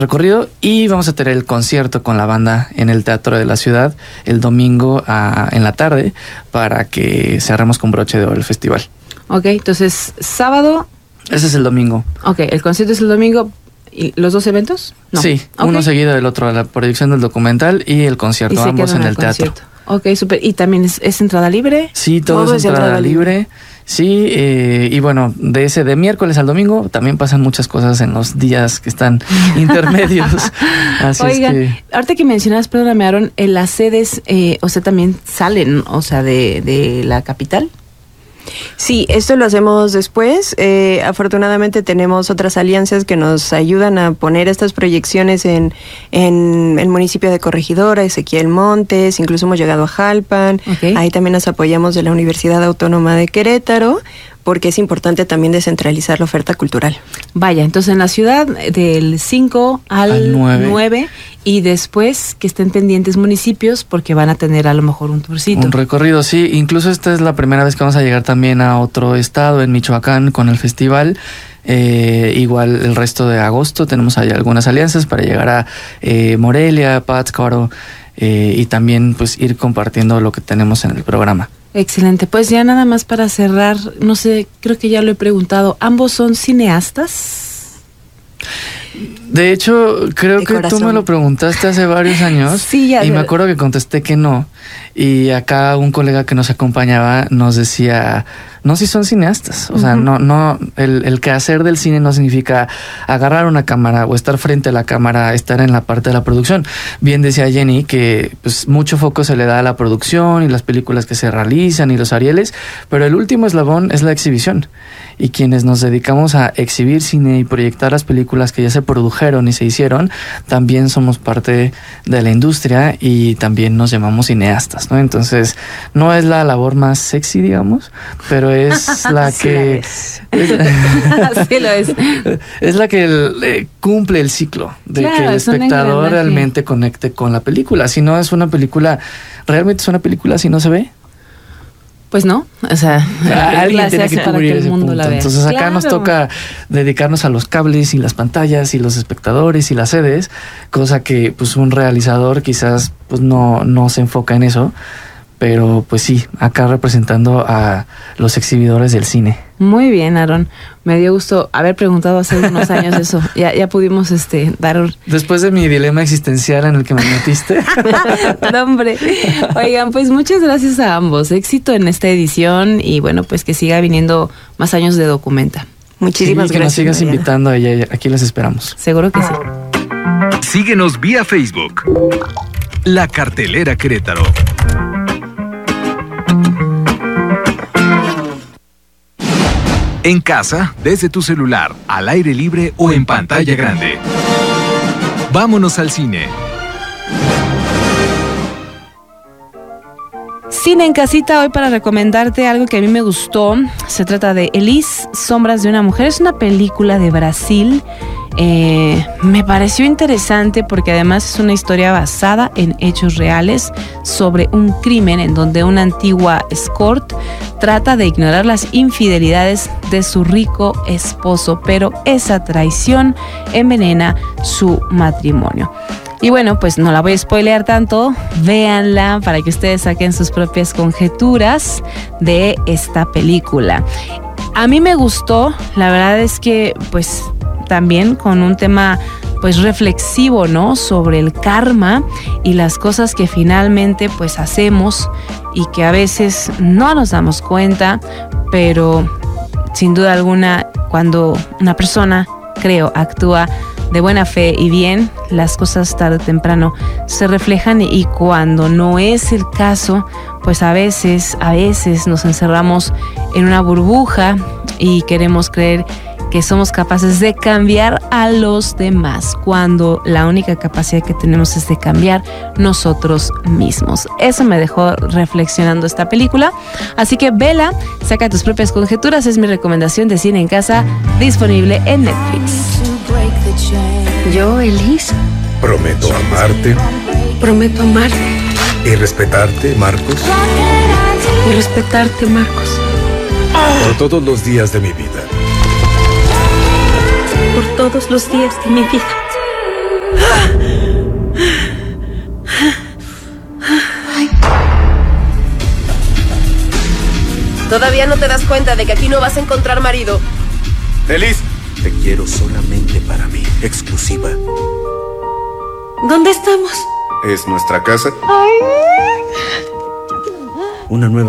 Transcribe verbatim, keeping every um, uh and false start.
recorrido y vamos a tener el concierto con la banda en el Teatro de la Ciudad el domingo a, en la tarde para que cerremos con broche de oro el festival. Ok, entonces sábado. Ese es el domingo. Ok, el concierto es el domingo. ¿Y los dos eventos? No. Sí, okay. Uno seguido del otro, la proyección del documental y el concierto, y ambos en el, el teatro. Ok, súper. ¿Y también es, es entrada libre? Sí, todo, todo es entrada, entrada libre. libre. Sí, eh, y bueno, de ese de miércoles al domingo también pasan muchas cosas en los días que están intermedios. Así Oigan, es que... ahorita que mencionas, perdóname, Aaron, en las sedes, eh, o sea, también salen, o sea, de, de la capital. Sí, esto lo hacemos después. Eh, afortunadamente tenemos otras alianzas que nos ayudan a poner estas proyecciones en, en el municipio de Corregidora, Ezequiel Montes, incluso hemos llegado a Jalpan. Okay. Ahí también nos apoyamos de la Universidad Autónoma de Querétaro, porque es importante también descentralizar la oferta cultural. Vaya, entonces en la ciudad del cinco al nueve y después que estén pendientes municipios porque van a tener a lo mejor un tourcito. Un recorrido, sí. Incluso esta es la primera vez que vamos a llegar también a otro estado, en Michoacán, con el festival. Eh, igual el resto de agosto tenemos ahí algunas alianzas para llegar a eh, Morelia, Pátzcuaro eh, y también pues ir compartiendo lo que tenemos en el programa. Excelente, pues ya nada más para cerrar, no sé, creo que ya lo he preguntado, ¿ambos son cineastas? De hecho, creo de que corazón. Tú me lo preguntaste hace varios años sí, ya, y me acuerdo que contesté que no. Y acá un colega que nos acompañaba nos decía, no, si son cineastas. O uh-huh. sea, no, no, el, el quehacer del cine no significa agarrar una cámara o estar frente a la cámara, estar en la parte de la producción. Bien decía Jenny que pues mucho foco se le da a la producción y las películas que se realizan y los Arieles, pero el último eslabón es la exhibición. Y quienes nos dedicamos a exhibir cine y proyectar las películas que ya se produjeron y se hicieron, también somos parte de la industria y también nos llamamos cineastas, ¿no? Entonces, no es la labor más sexy, digamos, pero es la sí que... es. Sí lo es. Es la que el, eh, cumple el ciclo de claro, que el espectador realmente conecte con la película. Si no es una película, ¿realmente es una película si no se ve? Pues no, o sea, alguien tiene que cubrir ese punto. Entonces acá claro. nos toca dedicarnos a los cables y las pantallas y los espectadores y las sedes, cosa que pues un realizador quizás pues no, no se enfoca en eso, pero pues sí, acá representando a los exhibidores del cine. Muy bien, Aaron. Me dio gusto haber preguntado hace unos años eso. Ya, ya pudimos este dar... Después de mi dilema existencial en el que me metiste. No, hombre. Oigan, pues muchas gracias a ambos. Éxito en esta edición y bueno, pues que siga viniendo más años de Documenta. Muchísimas sí, que gracias. Que nos sigas Mariana. invitando a aquí les esperamos. Seguro que sí. Síguenos vía Facebook. La Cartelera Querétaro. En casa, desde tu celular, al aire libre o en pantalla grande. Vámonos al cine. Cine en casita hoy para recomendarte algo que a mí me gustó. Se trata de Elise, Sombras de una mujer. Es una película de Brasil. Eh, me pareció interesante porque además es una historia basada en hechos reales sobre un crimen en donde una antigua escort trata de ignorar las infidelidades de su rico esposo, pero esa traición envenena su matrimonio. Y bueno, pues no la voy a spoilear tanto, véanla para que ustedes saquen sus propias conjeturas de esta película. A mí me gustó, la verdad es que pues también con un tema pues reflexivo, ¿no? Sobre el karma y las cosas que finalmente pues hacemos y que a veces no nos damos cuenta, pero sin duda alguna cuando una persona, creo, actúa de buena fe y bien, las cosas tarde o temprano se reflejan y cuando no es el caso, pues a veces, a veces nos encerramos en una burbuja y queremos creer que somos capaces de cambiar a los demás, cuando la única capacidad que tenemos es de cambiar nosotros mismos. Eso me dejó reflexionando esta película, así que vela, saca tus propias conjeturas, es mi recomendación de cine en casa, disponible en Netflix. Yo, Elise, prometo amarte, prometo amarte y respetarte, Marcos, y respetarte, Marcos, por todos los días de mi vida. por todos los días de mi vida. ¿Todavía no te das cuenta de que aquí no vas a encontrar marido? Elis, te quiero solamente para mí, exclusiva. ¿Dónde estamos? Es nuestra casa. Una nueva